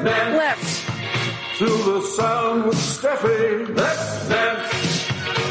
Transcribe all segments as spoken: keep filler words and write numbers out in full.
Let's dance. Let's. To the sound with Steffi. Let's dance.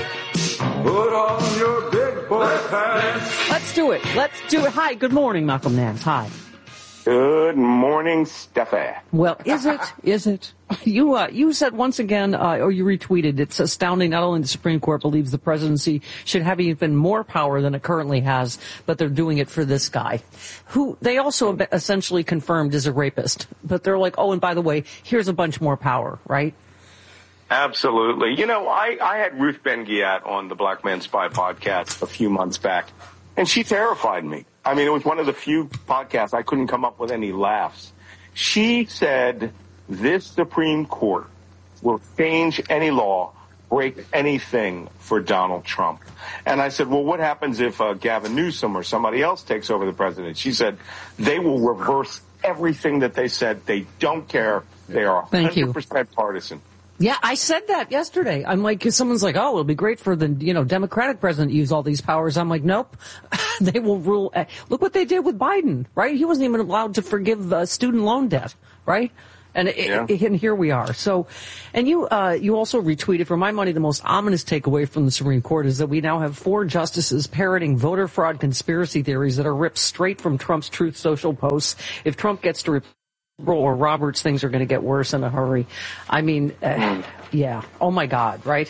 Put on your big boy pants. Let's do it. Let's do it. Hi, good morning, Malcolm Nance. Hi. Good morning, Steffi. Well, is it? Is it? You uh, you said once again, uh, or you retweeted, it's astounding not only the Supreme Court believes the presidency should have even more power than it currently has, but they're doing it for this guy, who they also essentially confirmed is a rapist. But they're like, oh, and by the way, here's a bunch more power, right? Absolutely. You know, I, I had Ruth Ben-Ghiat on the Black Man Spy podcast a few months back, and she terrified me. I mean, it was one of the few podcasts I couldn't come up with any laughs. She said this Supreme Court will change any law, break anything for Donald Trump. And I said, well, what happens if uh, Gavin Newsom or somebody else takes over the presidency? She said they will reverse everything that they said. They don't care. They are one hundred percent partisan. Yeah, I said that yesterday. I'm like, someone's like, oh, it'll be great for the, you know, Democratic president to use all these powers. I'm like, nope. They will rule. Look what they did with Biden, right? He wasn't even allowed to forgive uh, student loan debt, right? And, yeah. it, it, and here we are. So, and you, uh, you also retweeted, for my money, the most ominous takeaway from the Supreme Court is that we now have four justices parroting voter fraud conspiracy theories that are ripped straight from Trump's Truth Social posts. If Trump gets to or Roberts, things are going to get worse in a hurry. I mean, uh, yeah. Oh, my God, right?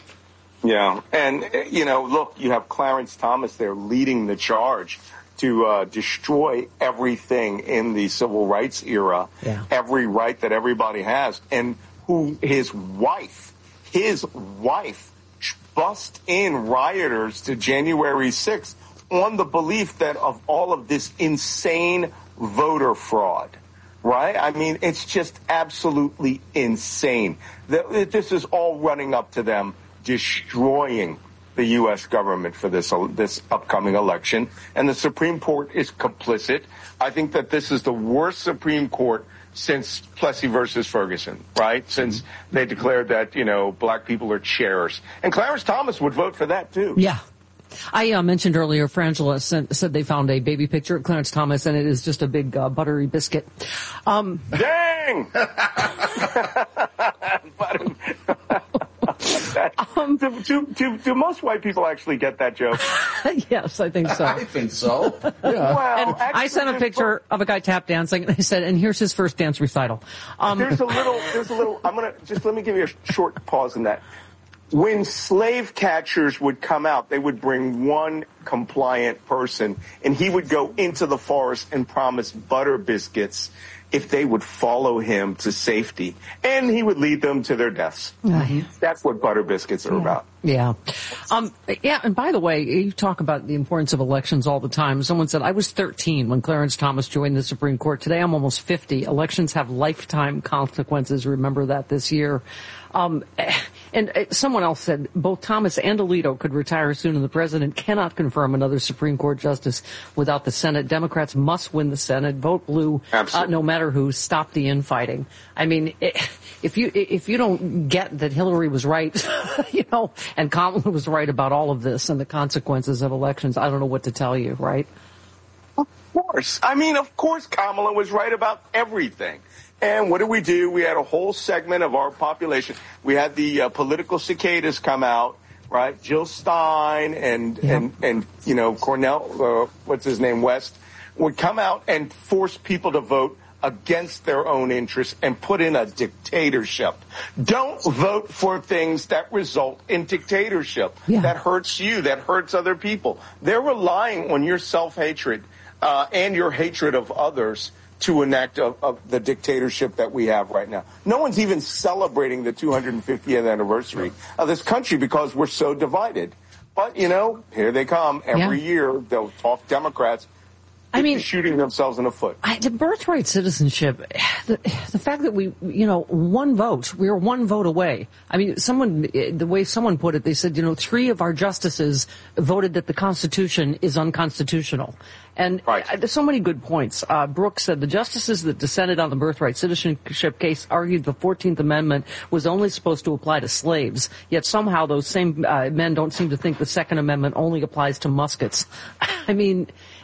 Yeah. And, you know, look, you have Clarence Thomas there leading the charge to uh, destroy everything in the civil rights era, yeah. every right that everybody has, and who his wife, his wife bust in rioters to January sixth on the belief that of all of this insane voter fraud. Right? I mean, it's just absolutely insane. This is all running up to them destroying the U S government for this this upcoming election. And the Supreme Court is complicit. I think that this is the worst Supreme Court since Plessy versus Ferguson, right? Since they declared that, you know, black people are chairs. And Clarence Thomas would vote for that, too. Yeah. I uh, mentioned earlier, Frangela sent, said they found a baby picture of Clarence Thomas, and it is just a big uh, buttery biscuit. Um, Dang! um, do, do, do, do most white people actually get that joke? Yes, I think so. I think so. Yeah. Well, and I sent a picture of a guy tap dancing, and I said, and here's his first dance recital. Um, there's a little, there's a little, I'm going to, just let me give you a short pause in that. When slave catchers would come out, they would bring one compliant person, and he would go into the forest and promise butter biscuits if they would follow him to safety, and he would lead them to their deaths. Mm-hmm. That's what butter biscuits are yeah. about. Yeah. Um, yeah, and by the way, you talk about the importance of elections all the time. Someone said, I was thirteen when Clarence Thomas joined the Supreme Court. Today I'm almost fifty. Elections have lifetime consequences. Remember that this year. Um, and someone else said both Thomas and Alito could retire soon, and the president cannot confirm another Supreme Court justice without the Senate. Democrats must win the Senate. Vote blue, uh, no matter who. Stop the infighting. I mean, if you if you don't get that Hillary was right, you know, and Kamala was right about all of this and the consequences of elections, I don't know what to tell you, right? Of course. I mean, of course Kamala was right about everything. And what did we do? We had a whole segment of our population. We had the uh, political cicadas come out, right? Jill Stein and, yeah. and, and you know, Cornell, uh, what's his name, West, would come out and force people to vote against their own interests and put in a dictatorship. Don't vote for things that result in dictatorship. Yeah. That hurts you, that hurts other people. They're relying on your self-hatred uh, and your hatred of others to enact of, of the dictatorship that we have right now. No one's even celebrating the two hundred fiftieth anniversary of this country because we're so divided. But, you know, here they come. Every yeah. year they'll talk Democrats. I mean, shooting themselves in the foot. I, the birthright citizenship, the, the fact that we, you know, one vote, we are one vote away. I mean, someone, the way someone put it, they said, you know, three of our justices voted that the Constitution is unconstitutional. And right. there's so many good points. Uh, Brooks said the justices that dissented on the birthright citizenship case argued the fourteenth Amendment was only supposed to apply to slaves, yet somehow those same uh, men don't seem to think the Second Amendment only applies to muskets. I mean,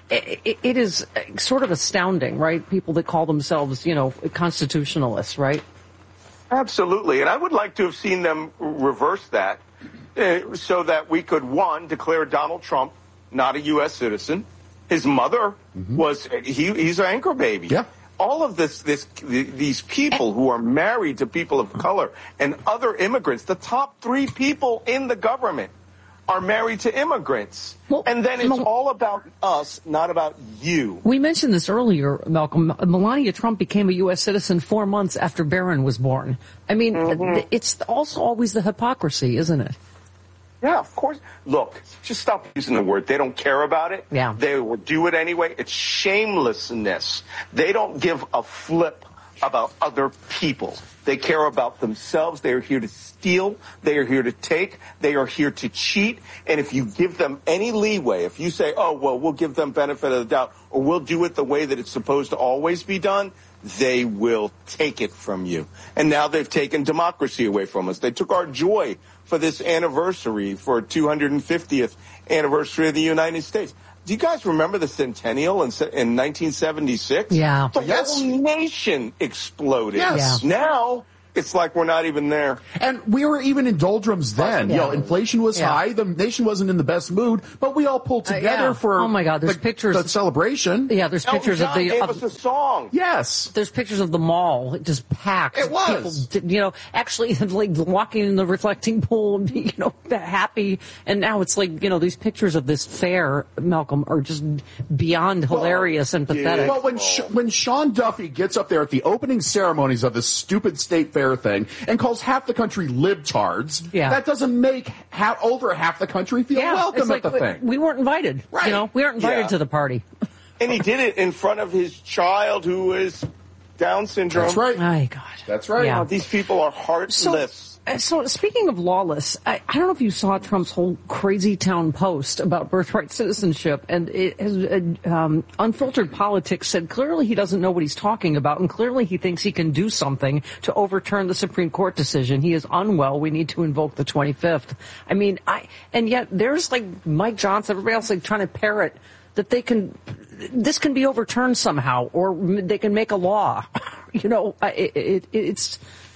it, it is sort of astounding, right? People that call themselves, you know, constitutionalists, right? Absolutely. And I would like to have seen them reverse that uh, so that we could, one, declare Donald Trump not a U S citizen. His mother mm-hmm. was, he, he's an anchor baby. Yeah. All of this, this, these people who are married to people of color and other immigrants, the top three people in the government are married to immigrants. Well, and then it's Mel- all about us, not about you. We mentioned this earlier, Malcolm. Melania Trump became a U S citizen four months after Barron was born. I mean, mm-hmm. it's also always the hypocrisy, isn't it? Yeah, of course. Look, just stop using the word. They don't care about it. Yeah. They will do it anyway. It's shamelessness. They don't give a flip about other people. They care about themselves. They are here to steal. They are here to take. They are here to cheat. And if you give them any leeway, if you say, oh, well, we'll give them benefit of the doubt, or we'll do it the way that it's supposed to always be done, they will take it from you. And now they've taken democracy away from us. They took our joy for this anniversary, for two hundred fiftieth anniversary of the United States. Do you guys remember the centennial in, in nineteen seventy-six? Yeah. The yes. whole nation exploded. Yes. Yeah. Now, it's like we're not even there. And we were even in doldrums then. Yeah. You know, inflation was Yeah. high. The nation wasn't in the best mood, but we all pulled together uh, yeah. for oh my God, there's the, pictures. the celebration. Yeah, there's Elton pictures John of the. gave Of, us a song. Yes. There's pictures of the mall just packed. It was. People, you know, actually like walking in the reflecting pool and you know, happy. And now it's like, you know, these pictures of this fair, Malcolm, are just beyond hilarious well, and pathetic. Well, when Sh- when Sean Duffy gets up there at the opening ceremonies of this stupid state fair thing and calls half the country libtards, yeah. that doesn't make ha- over half the country feel yeah, welcome like, at the we, thing. We weren't invited. Right. You know, we weren't invited Yeah. to the party. And he did it in front of his child who is Down syndrome. That's right. My God. That's right. Yeah. These people are heartless. So, so speaking of lawless, I, I don't know if you saw Trump's whole crazy town post about birthright citizenship, and it has, uh, um, Unfiltered Politics said clearly he doesn't know what he's talking about, and clearly he thinks he can do something to overturn the Supreme Court decision. He is unwell. We need to invoke the twenty-fifth. I mean, I and yet there's like Mike Johnson, everybody else like trying to parrot that they can, this can be overturned somehow, or they can make a law. You know, it, it, it's.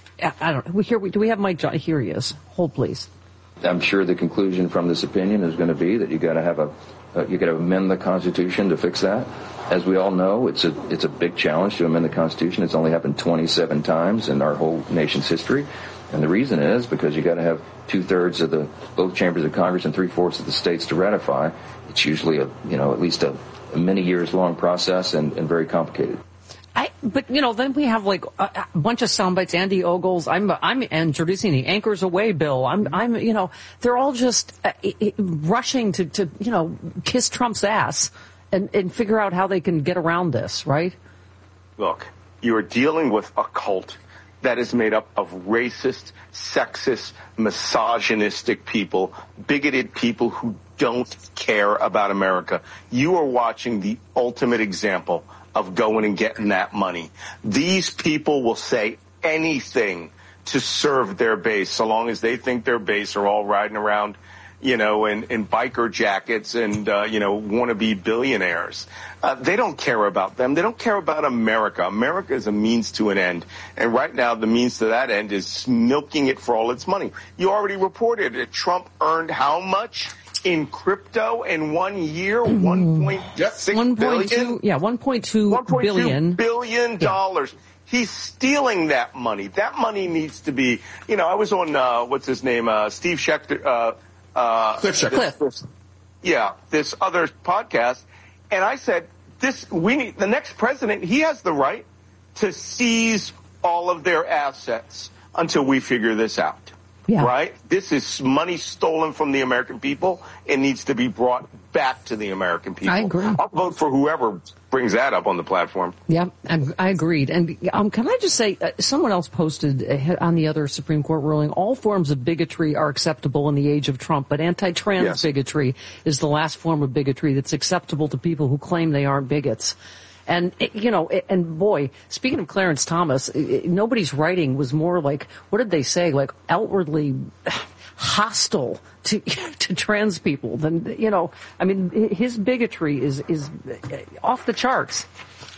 I don't know. Here we do we have Mike John? Here he is. Hold, please. I'm sure the conclusion from this opinion is going to be that you got to have a, uh, you got to amend the Constitution to fix that. As we all know, it's a it's a big challenge to amend the Constitution. It's only happened twenty-seven times in our whole nation's history, and the reason is because you got to have two thirds of the both chambers of Congress and three fourths of the states to ratify. It's usually a you know at least a, a many years long process and, and very complicated. I, but you know, then we have like a, a bunch of sound bites. Andy Ogles, I'm, I'm introducing the Anchors Away bill. I'm, I'm, you know, they're all just uh, it, rushing to, to, you know, kiss Trump's ass and, and figure out how they can get around this, right? Look, you're dealing with a cult that is made up of racist, sexist, misogynistic people, bigoted people who don't care about America. You are watching the ultimate example of going and getting that money. These people will say anything to serve their base, so long as they think their base are all riding around, you know, in, in biker jackets and, uh, you know, wannabe billionaires. Uh, they don't care about them. They don't care about America. America is a means to an end. And right now, the means to that end is milking it for all its money. You already reported that Trump earned how much in crypto in one year? one point six billion? Yeah, one point two billion. billion dollars. Yeah. He's stealing that money. That money needs to be, you know, I was on, uh, what's his name, uh, Steve Schechter, uh, uh, Cliff Schechter. This, this, yeah, this other podcast. And I said, this, we need, the next president, he has the right to seize all of their assets until we figure this out. Yeah. Right? This is money stolen from the American people. It needs to be brought back to the American people. I agree. I'll vote for whoever brings that up on the platform. Yeah, I, I agreed. And um, can I just say, uh, someone else posted uh, on the other Supreme Court ruling, all forms of bigotry are acceptable in the age of Trump, but anti-trans yes. bigotry is the last form of bigotry that's acceptable to people who claim they aren't bigots. And, you know, and boy, speaking of Clarence Thomas, nobody's writing was more like, what did they say? Like outwardly, hostile to to trans people, then, you know, I mean, his bigotry is is off the charts.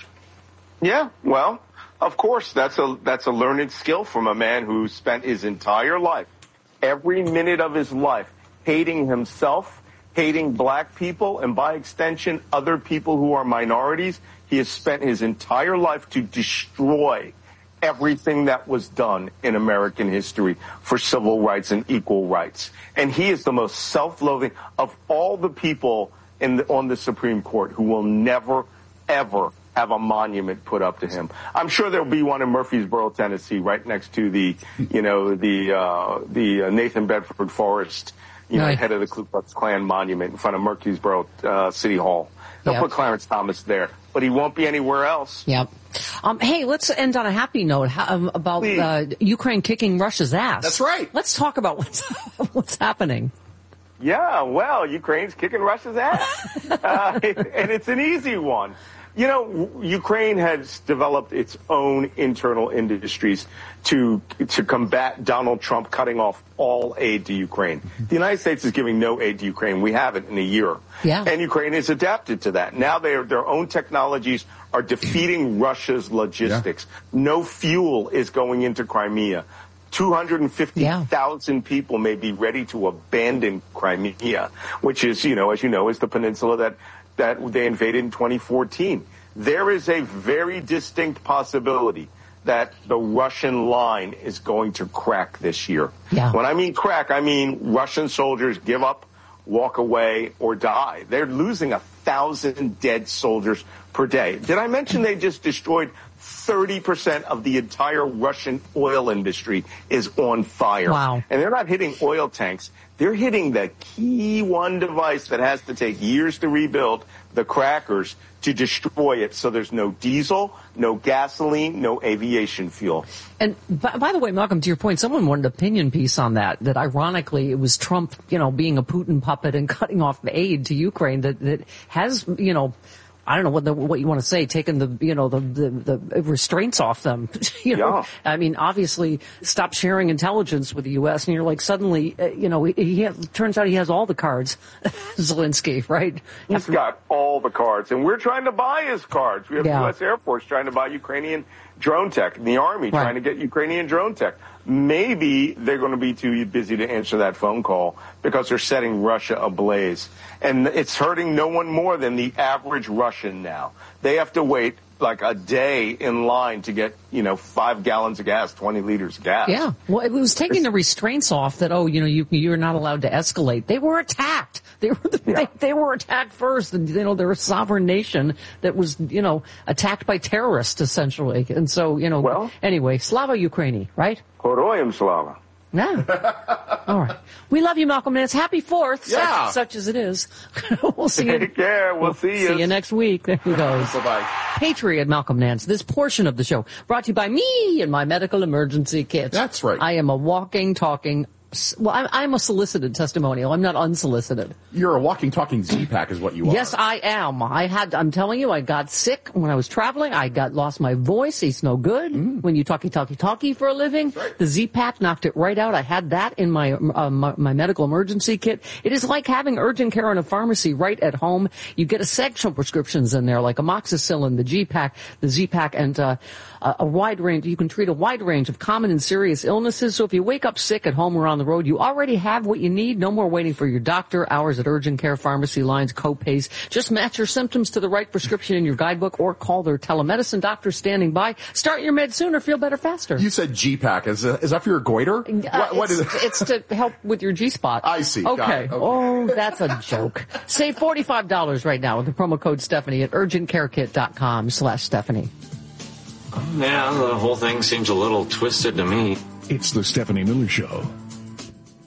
Yeah, well, of course, that's a that's a learned skill from a man who spent his entire life, every minute of his life, hating himself, hating black people, and by extension, other people who are minorities. He has spent his entire life to destroy everything that was done in American history for civil rights and equal rights. And he is the most self-loathing of all the people in the, on the Supreme Court who will never, ever have a monument put up to him. I'm sure there'll be one in Murfreesboro, Tennessee, right next to the, you know, the uh, the uh, Nathan Bedford Forrest, you know, right. head of the Ku Klux Klan monument in front of Murfreesboro uh, City Hall. They'll Yep. put Clarence Thomas there, but he won't be anywhere else. Yep. Um, hey, let's end on a happy note how, um, about uh, Ukraine kicking Russia's ass. That's right. Let's talk about what's what's happening. Yeah, well, Ukraine's kicking Russia's ass, uh, and it's an easy one. You know, Ukraine has developed its own internal industries to to combat Donald Trump cutting off all aid to Ukraine. The United States is giving no aid to Ukraine. We haven't in a year. Yeah. And Ukraine is adapted to that. Now their their own technologies are defeating Russia's logistics. Yeah. No fuel is going into Crimea. two hundred fifty thousand yeah. people may be ready to abandon Crimea, which is, you know, as you know, is the peninsula that that they invaded in twenty fourteen. There is a very distinct possibility that the Russian line is going to crack this year. Yeah. When I mean crack, I mean Russian soldiers give up, walk away, or die. They're losing a thousand dead soldiers per day. Did I mention they just destroyed thirty percent of the entire Russian oil industry is on fire? Wow. And they're not hitting oil tanks. They're hitting the key one device that has to take years to rebuild, the crackers, to destroy it. So there's no diesel, no gasoline, no aviation fuel. And by, by the way, Malcolm, to your point, someone wanted an opinion piece on that, that ironically it was Trump, you know, being a Putin puppet and cutting off aid to Ukraine that, that has, you know, I don't know what the, what you want to say, taking the, you know, the, the, the restraints off them. you know, yeah. I mean, obviously stop sharing intelligence with the U S and you're like suddenly, uh, you know, he, he has, turns out he has all the cards, Zelensky, right? He's After, got all the cards, and we're trying to buy his cards. We have yeah. the U S Air Force trying to buy Ukrainian drone tech, and the Army right. trying to get Ukrainian drone tech. Maybe they're going to be too busy to answer that phone call because they're setting Russia ablaze. And it's hurting no one more than the average Russian now. They have to wait like a day in line to get, you know, five gallons of gas, twenty liters of gas. Yeah. Well, it was taking the restraints off that, oh, you know, you, you're not allowed to escalate. They were attacked. They were, the, Yeah. they, they were attacked first. And, you know, they're a sovereign nation that was, you know, attacked by terrorists, essentially. And so, you know, well, anyway, Slava Ukraini, right? Horoyam Slava. Yeah. All right. We love you, Malcolm Nance. Happy Fourth, Yeah. such, such as it is. We'll see you. Take care. We'll see you. See you next week. There he goes. Bye-bye. Patriot Malcolm Nance. This portion of the show brought to you by me and my medical emergency kit. That's right. I am a walking, talking, well, I'm, I'm a solicited testimonial. I'm not unsolicited. You're a walking, talking Z-Pack is what you are. Yes, I am. I had, I'm telling you, I got sick when I was traveling. I got, lost my voice. It's no good. Mm. When you talkie, talkie, talkie for a living. Right. The Z-Pack knocked it right out. I had that in my, uh, my, my medical emergency kit. It is like having urgent care in a pharmacy right at home. You get essential prescriptions in there like amoxicillin, the G-Pack, the Z-Pack, and, uh, a wide range. You can treat a wide range of common and serious illnesses. So if you wake up sick at home or on the road, you already have what you need. No more waiting for your doctor, hours at urgent care, pharmacy lines, co-pays. Just match your symptoms to the right prescription in your guidebook or call their telemedicine doctor standing by. Start your meds sooner, feel better faster. You said G-Pack. Is, uh, is that for your goiter? Uh, what, what it's, is it? it's to help with your G-spot. I see. Okay. Got it. Okay. Oh, that's a joke. Save forty-five dollars right now with the promo code Stephanie at urgentcarekit.com slash Stephanie. Yeah, the whole thing seems a little twisted to me. It's the Stephanie Miller Show.